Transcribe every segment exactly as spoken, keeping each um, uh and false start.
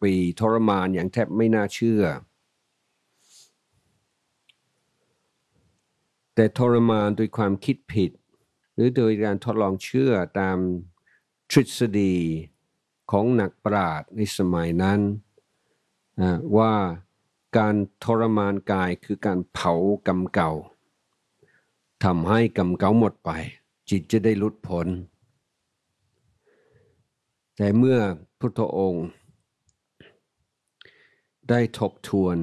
ปีทรมานอย่างแทบไม่น่าเชื่อแต่ทรมานโดยความคิดผิดหรือโดยการทดลองเชื่อตามทฤษฎีของนักปราชญ์ในสมัยนั้นว่าการทรมานกายคือการเผากรรมเก่าทำให้กรรมเก่าหมดไปจิตจะได้หลุดพ้นแต่เมื่อพุทธองค์ได้ทบทวน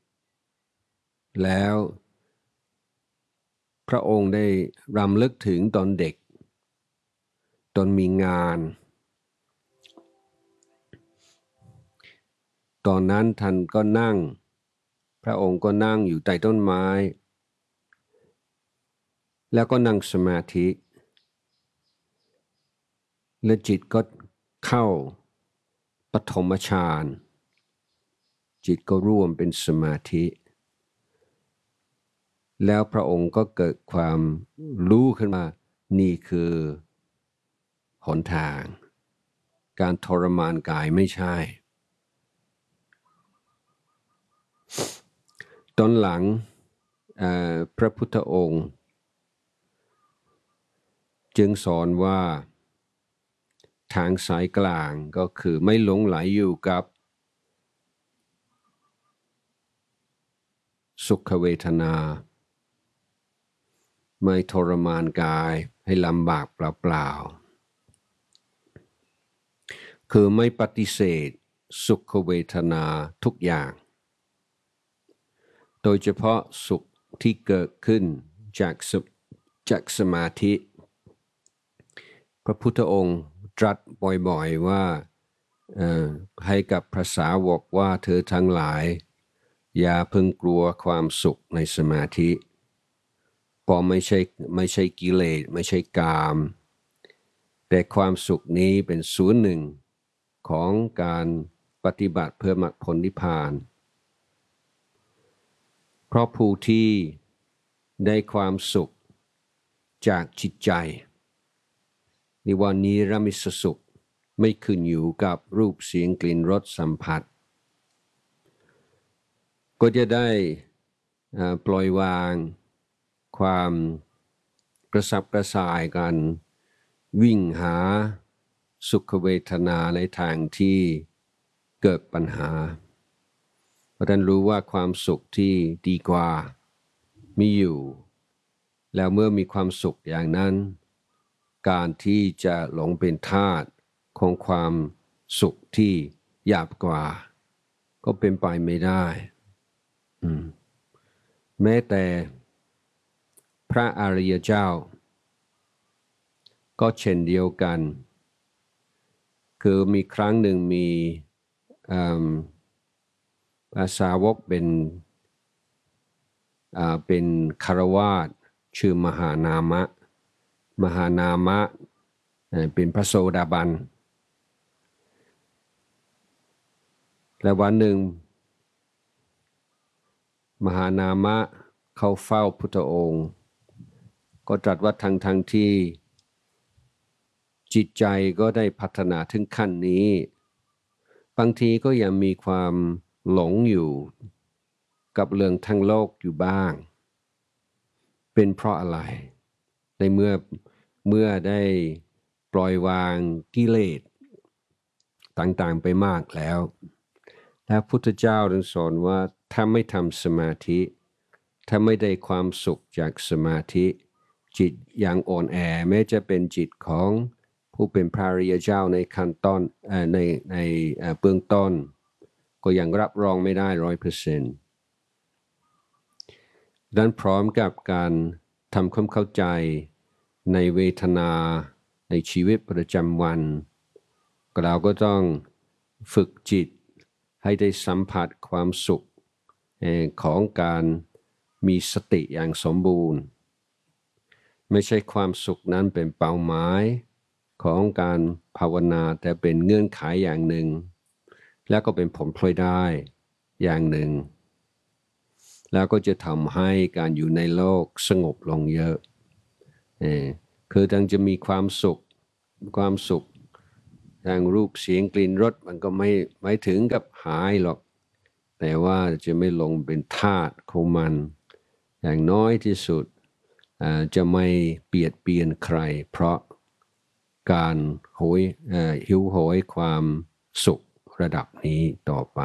แล้วพระองค์ได้รำลึกถึงตอนเด็กตอนมีงานตอนนั้นท่านก็นั่งพระองค์ก็นั่งอยู่ใต้ต้นไม้แล้วก็นั่งสมาธิและจิตก็เข้าปฐมฌานจิตก็ร่วมเป็นสมาธิแล้วพระองค์ก็เกิดความรู้ขึ้นมานี่คือหนทางการทรมานกายไม่ใช่ตอนหลังพระพุทธองค์จึงสอนว่าทางสายกลางก็คือไม่หลงไหลอยู่กับสุขเวทนาไม่ทรมานกายให้ลำบากเปล่าๆคือไม่ปฏิเสธสุขเวทนาทุกอย่างโดยเฉพาะสุขที่เกิดขึ้นจากจากสมาธิพระพุทธองค์ตรัสบ่อยๆว่าให้กับพระสาวกว่าเธอทั้งหลายอย่าเพิ่งกลัวความสุขในสมาธิเพราะไม่ใช่ไม่ใช่กิเลสไม่ใช่กามแต่ความสุขนี้เป็นส่วนหนึ่งของการปฏิบัติเพื่อมรรคผลนิพพานเพราะผู้ที่ได้ความสุขจากจิตใจในวันนี้นิรมิตสุขไม่ขึ้นอยู่กับรูปเสียงกลิ่นรสสัมผัสก็จะได้ปล่อยวางความกระสับกระส่ายกันวิ่งหาสุขเวทนาในทางที่เกิดปัญหาเพราะท่านรู้ว่าความสุขที่ดีกว่ามีอยู่แล้วเมื่อมีความสุขอย่างนั้นการที่จะหลงเป็นทาสของความสุขที่หยาบกว่าก็เป็นไปไม่ได้แม้แต่พระอริยเจ้าก็เช่นเดียวกันคือมีครั้งหนึ่งมีภาษาวกเป็นเป็นคฤหัสถ์ชื่อมหานามะมหานามะเป็นพระโสดาบันและวันหนึ่งมหานามะเข้าเฝ้าพุทธองค์ก็ตรัสว่าทั้งทั้งที่จิตใจก็ได้พัฒนาถึงขั้นนี้บางทีก็ยังมีความหลงอยู่กับเรื่องทั้งโลกอยู่บ้างเป็นเพราะอะไรในเมื่อเมื่อได้ปล่อยวางกิเลสต่างๆไปมากแล้วและพุทธเจ้าได้สอนว่าถ้าไม่ทำสมาธิถ้าไม่ได้ความสุขจากสมาธิจิตยังอ่อนแอแม้จะเป็นจิตของผู้เป็นพระอริยเจ้าในขั้นต้นในในเบื้องต้นก็ยังรับรองไม่ได้ร้อยเปอร์เซ็นต์ดังนั้นพร้อมกับการทำความเข้าใจในเวทนาในชีวิตประจำวันเราก็ต้องฝึกจิตให้ได้สัมผัสความสุขของการมีสติอย่างสมบูรณ์ไม่ใช่ความสุขนั้นเป็นเป้าหมายของการภาวนาแต่เป็นเงื่อนไขอย่างหนึ่งแล้วก็เป็นผลพลอยได้อย่างหนึ่งแล้วก็จะทำให้การอยู่ในโลกสงบลงเยอะเออคือทั้งจะมีความสุขความสุขทางรูปเสียงกลิ่นรสมันก็ไม่ไม่ถึงกับหายหรอกแต่ว่าจะไม่ลงเป็นทาสของมันอย่างน้อยที่สุดจะไม่เบียดเบียนใครเพราะการโหยหิวโหยความสุขระดับนี้ต่อไป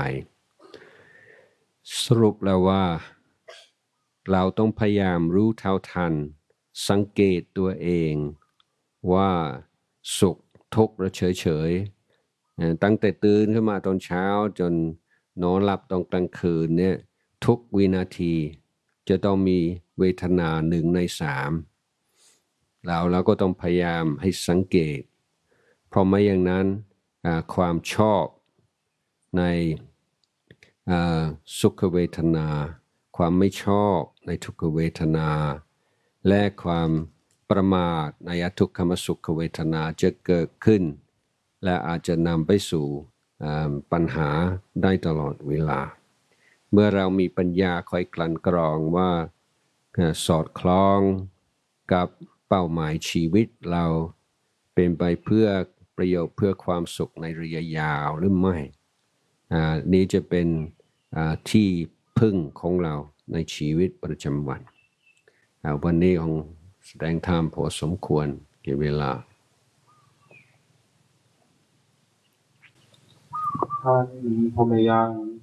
สรุปแล้วว่าเราต้องพยายามรู้เท่าทันสังเกตตัวเองว่าสุขทุกข์และเฉยๆตั้งแต่ตื่นขึ้นมาตอนเช้าจนนอนหลับตอนกลางคืนเนี่ยทุกวินาทีจะต้องมีเวทนาหนึ่งในสามแล้วเราก็ต้องพยายามให้สังเกตเพราะไม่อย่างนั้นความชอบในสุขเวทนาความไม่ชอบในทุกขเวทนาและความประมาทในอทุกขมสุขเวทนาจะเกิดขึ้นและอาจจะนำไปสู่ปัญหาได้ตลอดเวลาเมื่อเรามีปัญญาคอยกลั่นกรองว่าสอดคล้องกับเป้าหมายชีวิตเราเป็นไปเพื่อประโยชน์เพื่อความสุขในระยะยาวหรือไม่นี้จะเป็นที่พึ่งของเราในชีวิตประจำวันวันนี้ของแสดงธรรมพอสมควรแก่เวลาท่านพรหมยัง